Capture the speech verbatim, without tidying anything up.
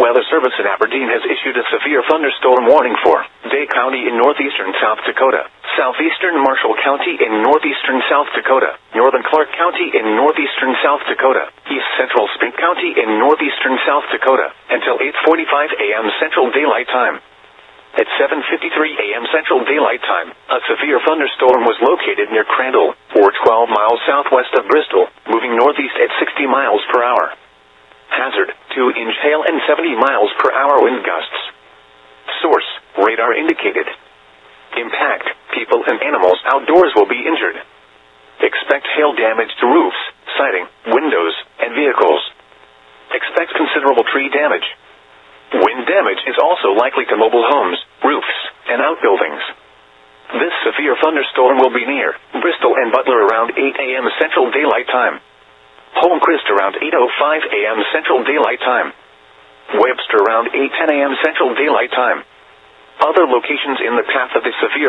Weather Service in Aberdeen has issued a severe thunderstorm warning for Day County in northeastern South Dakota, southeastern Marshall County in northeastern South Dakota, northern Clark County in northeastern South Dakota, east central Spink County in northeastern South Dakota, until eight forty-five a m Central Daylight Time. At seven fifty-three a m Central Daylight Time, a severe thunderstorm was located near Crandall, or twelve miles southwest of Bristol, moving northeast at sixty miles per hour. Hazard, two inch hail and seventy miles per hour wind gusts. Source, radar indicated. Impact, people and animals outdoors will be injured. Expect hail damage to roofs, siding, windows, and vehicles. Expect considerable tree damage. Wind damage is also likely to mobile homes, roofs, and outbuildings. This severe thunderstorm will be near Bristol and Butler around eight a m Central Daylight Time. Holmquist around eight oh five a m Central Daylight Time. Webster around eight ten a m Central Daylight Time. Other locations in the path of the severe